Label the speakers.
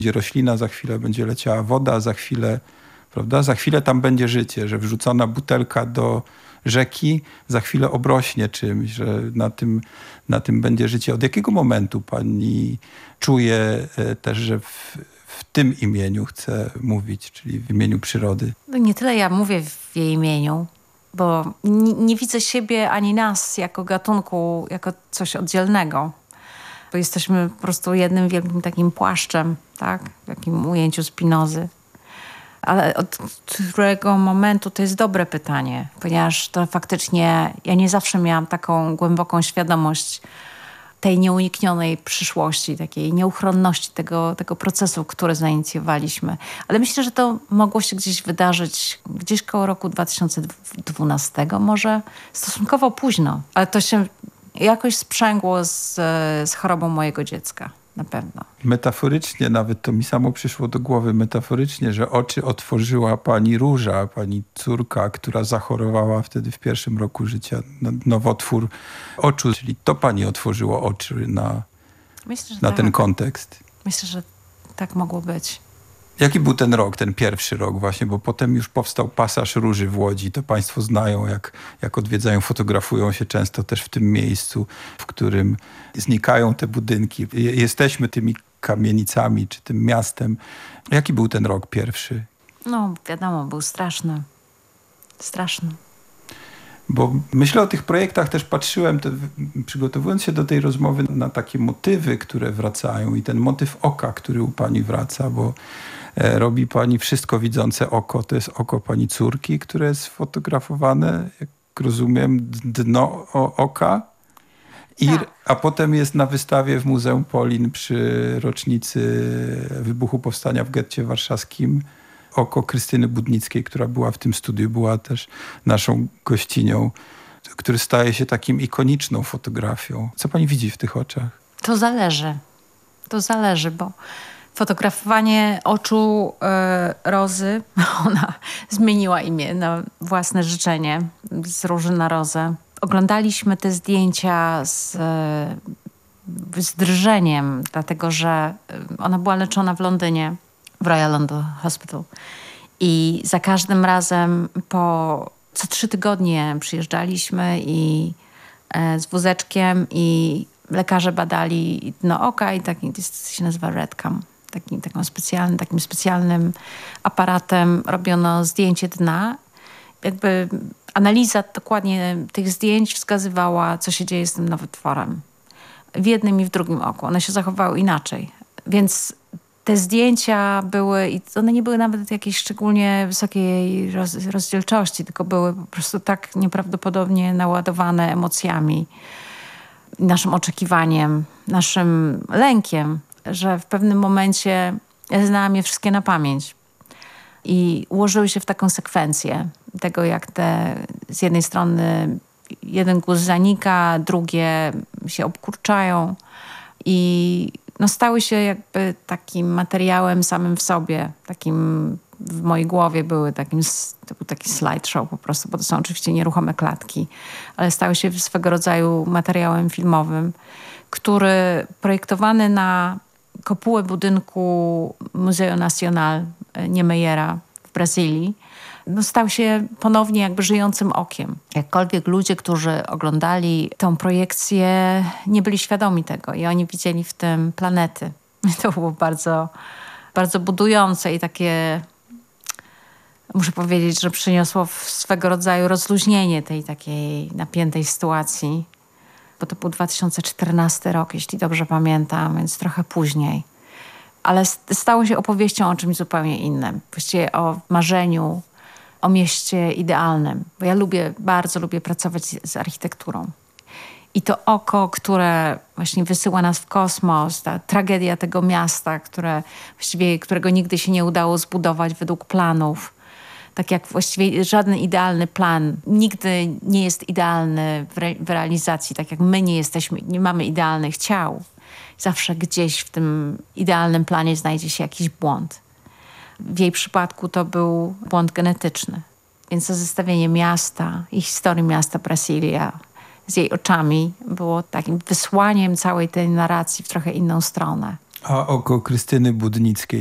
Speaker 1: Będzie roślina, za chwilę będzie leciała woda, za chwilę, prawda? Za chwilę tam będzie życie, że wrzucona butelka do rzeki za chwilę obrośnie czymś, że na tym będzie życie. Od jakiego momentu pani czuje też, że w tym imieniu chce mówić, czyli w imieniu przyrody?
Speaker 2: No nie tyle ja mówię w jej imieniu, bo nie widzę siebie ani nas jako gatunku, jako coś oddzielnego. Bo jesteśmy po prostu jednym wielkim takim płaszczem, tak? W takim ujęciu Spinozy. Ale od którego momentu to jest dobre pytanie, ponieważ to faktycznie ja nie zawsze miałam taką głęboką świadomość tej nieuniknionej przyszłości, takiej nieuchronności tego procesu, który zainicjowaliśmy. Ale myślę, że to mogło się gdzieś wydarzyć, gdzieś koło roku 2012 może, stosunkowo późno. Ale to się jakoś sprzęgło z chorobą mojego dziecka. Na pewno.
Speaker 1: Metaforycznie nawet to mi samo przyszło do głowy, metaforycznie, że oczy otworzyła pani Róża, pani córka, która zachorowała wtedy w pierwszym roku życia na nowotwór oczu, czyli to pani otworzyło oczy na
Speaker 2: tak.
Speaker 1: Ten kontekst.
Speaker 2: Myślę, że tak mogło być.
Speaker 1: Jaki był ten rok, ten pierwszy rok właśnie, bo potem już powstał Pasaż Róży w Łodzi. To państwo znają, jak odwiedzają, fotografują się często też w tym miejscu, w którym znikają te budynki. Jesteśmy tymi kamienicami, czy tym miastem. Jaki był ten rok pierwszy?
Speaker 2: No wiadomo, był straszny. Straszny.
Speaker 1: Bo myślę o tych projektach, też patrzyłem, przygotowując się do tej rozmowy, na takie motywy, które wracają i ten motyw oka, który u pani wraca, bo robi pani wszystko widzące oko. To jest oko pani córki, które jest sfotografowane, jak rozumiem, dno oka. A potem jest na wystawie w Muzeum Polin przy rocznicy wybuchu powstania w getcie warszawskim oko Krystyny Budnickiej, która była w tym studiu, była też naszą gościnią, który staje się takim ikoniczną fotografią. Co pani widzi w tych oczach?
Speaker 2: To zależy, bo fotografowanie oczu Rozy, ona zmieniła imię na własne życzenie, z Róży na Rozę. Oglądaliśmy te zdjęcia z drżeniem, dlatego że ona była leczona w Londynie, w Royal London Hospital. I za każdym razem co 3 tygodnie przyjeżdżaliśmy z wózeczkiem i lekarze badali dno oka i taki, to się nazywa RedCam. Takim specjalnym aparatem robiono zdjęcie dna. Jakby analiza dokładnie tych zdjęć wskazywała, co się dzieje z tym nowotworem. W jednym i w drugim oku. One się zachowały inaczej. Więc te zdjęcia one nie były nawet jakiejś szczególnie wysokiej rozdzielczości, tylko były po prostu tak nieprawdopodobnie naładowane emocjami, naszym oczekiwaniem, naszym lękiem, że w pewnym momencie ja znałam je wszystkie na pamięć. I ułożyły się w taką sekwencję tego, jak z jednej strony jeden guz zanika, drugie się obkurczają i stały się jakby takim materiałem samym w sobie, takim w mojej głowie to był taki slideshow po prostu, bo to są oczywiście nieruchome klatki, ale stały się swego rodzaju materiałem filmowym, który projektowany na kopułę budynku Museu Nacional Niemeyera w Brazylii, stał się ponownie jakby żyjącym okiem. Jakkolwiek ludzie, którzy oglądali tę projekcję, nie byli świadomi tego i oni widzieli w tym planety. I to było bardzo, bardzo budujące i takie, muszę powiedzieć, że przyniosło swego rodzaju rozluźnienie tej takiej napiętej sytuacji. Bo to był 2014 rok, jeśli dobrze pamiętam, więc trochę później. Ale stało się opowieścią o czymś zupełnie innym. Właściwie o marzeniu, o mieście idealnym. Bo ja bardzo lubię pracować z architekturą. I to oko, które właśnie wysyła nas w kosmos, ta tragedia tego miasta, którego nigdy się nie udało zbudować według planów. Tak jak właściwie żaden idealny plan nigdy nie jest idealny w realizacji. Tak jak my nie mamy idealnych ciał. Zawsze gdzieś w tym idealnym planie znajdzie się jakiś błąd. W jej przypadku to był błąd genetyczny. Więc to zestawienie miasta i historii miasta Brasilia z jej oczami było takim wysłaniem całej tej narracji w trochę inną stronę.
Speaker 1: A oko Krystyny Budnickiej